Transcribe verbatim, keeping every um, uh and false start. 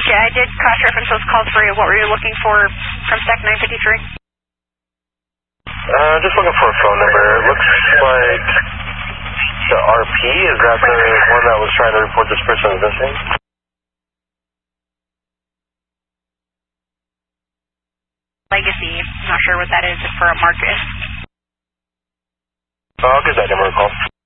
Yeah, I did cross-reference those calls for you. What were you looking for from Stack nine fifty-three? Uh, just looking for a phone number. It looks like the R P, is that the one that was trying to report this person as missing? Legacy, I'm not sure what that is for a Marcus. I'll give that number a call.